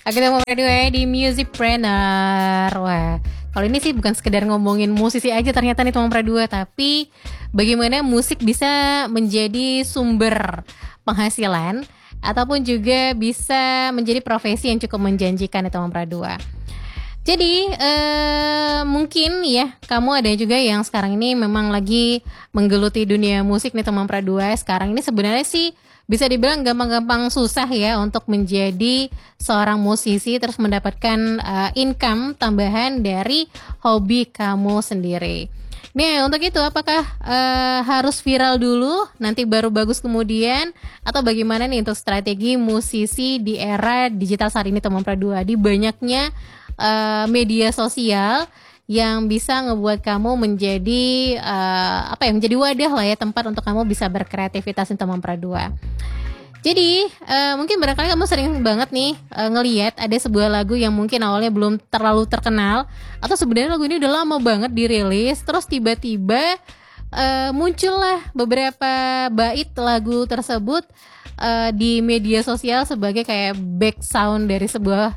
Oke, kita mau berdua di Musicpreneur. Wah, kalau ini sih bukan sekedar ngomongin musisi aja ternyata nih teman Pradua, tapi bagaimana musik bisa menjadi sumber penghasilan ataupun juga bisa menjadi profesi yang cukup menjanjikan nih teman Pradua. Jadi mungkin ya kamu ada juga yang sekarang ini memang lagi menggeluti dunia musik nih teman Pradua. Sekarang ini sebenarnya sih bisa dibilang gampang-gampang susah ya untuk menjadi seorang musisi terus mendapatkan income tambahan dari hobi kamu sendiri. Nih untuk itu apakah harus viral dulu nanti baru bagus kemudian, atau bagaimana nih untuk strategi musisi di era digital saat ini teman Pradua, di banyaknya media sosial yang bisa ngebuat kamu menjadi menjadi wadah lah ya, tempat untuk kamu bisa berkreativitas teman Pradua. Jadi mungkin barangkali kamu sering banget nih ngelihat ada sebuah lagu yang mungkin awalnya belum terlalu terkenal, atau sebenarnya lagu ini udah lama banget dirilis, terus tiba-tiba muncullah beberapa bait lagu tersebut di media sosial sebagai kayak back sound dari sebuah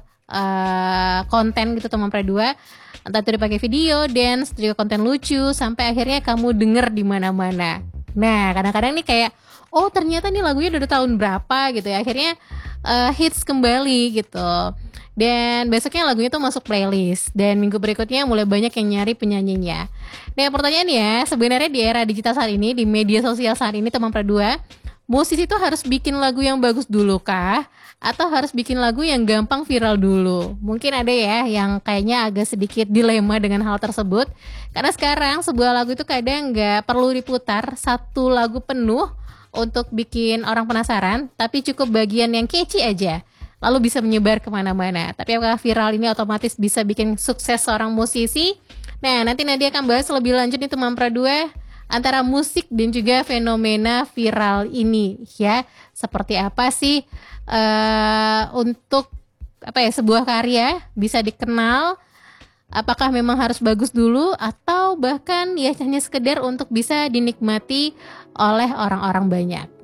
konten gitu teman Pradua. Entah itu dipakai video, dance, juga konten lucu, sampai akhirnya kamu denger di mana-mana. Nah, kadang-kadang nih kayak, oh ternyata nih lagunya udah tahun berapa gitu ya. Akhirnya hits kembali gitu. Dan besoknya lagunya tuh masuk playlist. Dan minggu berikutnya mulai banyak yang nyari penyanyinya. Nah, pertanyaannya sebenarnya di era digital saat ini, di media sosial saat ini teman Pradua, musisi itu harus bikin lagu yang bagus dulu kah? Atau harus bikin lagu yang gampang viral dulu? Mungkin ada ya yang kayaknya agak sedikit dilema dengan hal tersebut. Karena sekarang sebuah lagu itu kadang nggak perlu diputar satu lagu penuh untuk bikin orang penasaran, tapi cukup bagian yang catchy aja, lalu bisa menyebar kemana-mana. Tapi apakah viral ini otomatis bisa bikin sukses seorang musisi? Nah, nanti Nadia akan bahas lebih lanjut nih teman Pradua, antara musik dan juga fenomena viral ini ya. Seperti apa sih untuk sebuah karya bisa dikenal, apakah memang harus bagus dulu atau bahkan ya hanya sekedar untuk bisa dinikmati oleh orang-orang banyak.